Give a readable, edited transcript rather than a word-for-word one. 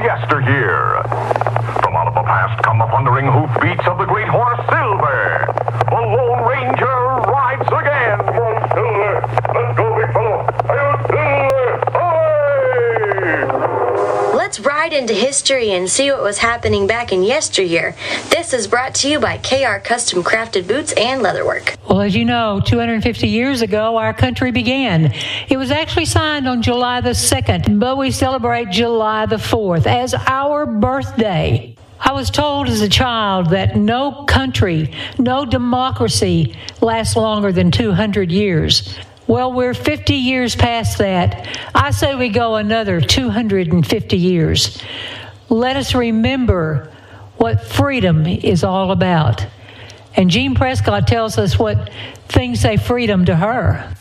yesteryear. From out of the past come the thundering hoofbeats of the great horse Silver. The Lone Ranger rides again. Come on, Silver. Let's go, big fellow. Silver. Away! Let's ride into history and see what was happening back in yesteryear. This is brought to you by KR Custom Crafted Boots and Leatherwork. Well, as you know, 250 years ago, our country began. It was actually signed on July the 2nd, but we celebrate July the 4th as our birthday. I was told as a child that no country, no democracy lasts longer than 200 years. Well, we're 50 years past that. I say we go another 250 years. Let us remember what freedom is all about. And Jean Prescott tells us what things say freedom to her.